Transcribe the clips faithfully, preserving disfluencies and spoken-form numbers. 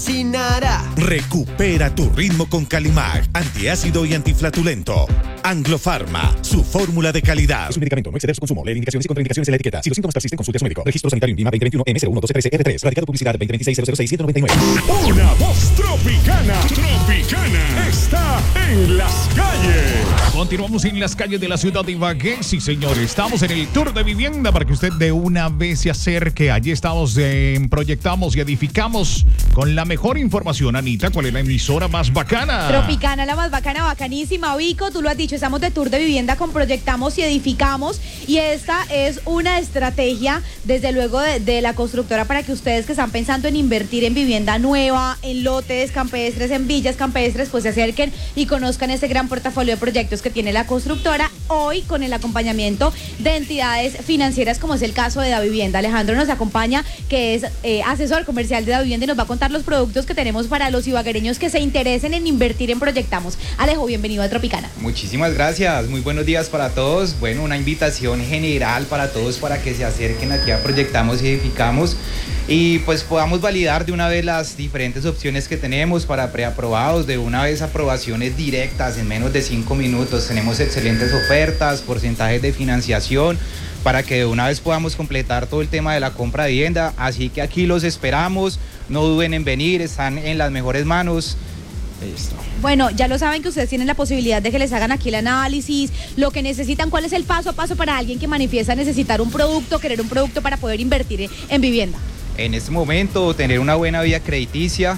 Sinara. Recupera tu ritmo con Calimag, antiácido y antiflatulento. Anglofarma, su fórmula de calidad. Es un medicamento, no exceder su consumo. Leer indicaciones y contraindicaciones en la etiqueta. Si los síntomas persisten, consulte a su médico. Registro sanitario INVIMA veinte veintiuno M cero uno doce trece R tres. Radicado publicidad veinte veintiséis cero cero seis siete noventa y nueve. Una voz tropicana. Tropicana está en las calles. Continuamos en las calles de la ciudad de Ibagué. Sí, señores. Estamos en el tour de vivienda para que usted de una vez se acerque. Allí estamos, eh, proyectamos y edificamos con la mejor información. Anita, ¿cuál es la emisora más bacana? Tropicana, la más bacana, bacanísima. Vico, tú lo has dicho, estamos de tour de vivienda con Proyectamos y Edificamos. Y esta es una estrategia, desde luego, de, de la constructora para que ustedes que están pensando en invertir en vivienda nueva, en lotes campestres, en villas campestres, pues se acerquen y conozcan ese gran portafolio de proyectos que tiene la constructora. Hoy con el acompañamiento de entidades financieras, como es el caso de Da Vivienda. Alejandro nos acompaña, que es eh, asesor comercial de Da Vivienda, y nos va a contar los productos que tenemos para los ibaguereños que se interesen en invertir en Proyectamos. Alejo, bienvenido a Tropicana. Muchísimas gracias, muy buenos días para todos. Bueno, una invitación general para todos para que se acerquen aquí a Proyectamos y Edificamos y pues podamos validar de una vez las diferentes opciones que tenemos para preaprobados, de una vez aprobaciones directas en menos de cinco minutos. Tenemos excelentes ofertas, porcentajes de financiación, para que de una vez podamos completar todo el tema de la compra de vivienda. Así que aquí los esperamos, no duden en venir, están en las mejores manos. Listo. Bueno, ya lo saben que ustedes tienen la posibilidad de que les hagan aquí el análisis, lo que necesitan, cuál es el paso a paso para alguien que manifiesta necesitar un producto, querer un producto para poder invertir en vivienda. En este momento, tener una buena vía crediticia,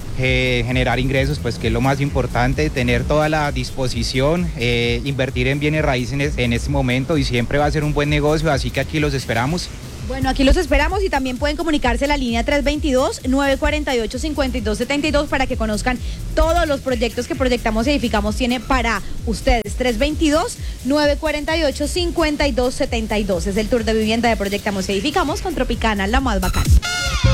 eh, generar ingresos, pues que es lo más importante, tener toda la disposición, eh, invertir en bienes raíces en este momento y siempre va a ser un buen negocio, así que aquí los esperamos. Bueno, aquí los esperamos y también pueden comunicarse a la línea tres veintidós, nueve cuarenta y ocho, cincuenta y dos setenta y dos para que conozcan todos los proyectos que Proyectamos y Edificamos tiene para ustedes. tres veintidós, nueve cuarenta y ocho, cincuenta y dos setenta y dos. Es el tour de vivienda de Proyectamos y Edificamos con Tropicana, la más bacana.